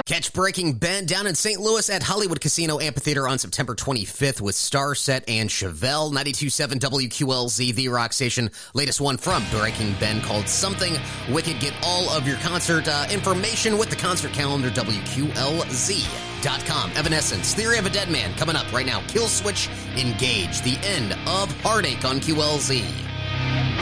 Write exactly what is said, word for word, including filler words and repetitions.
Catch Breaking Ben down in Saint Louis at Hollywood Casino Amphitheater on September twenty-fifth with Starset and Chevelle. ninety-two point seven W Q L Z, the rock station. Latest one from Breaking Ben called Something Wicked. Get all of your concert uh, information with the concert calendar, W Q L Z dot com. Evanescence, Theory of a Dead Man, coming up right now. Kill Switch, Engage, the end of Heartache on Q L Z.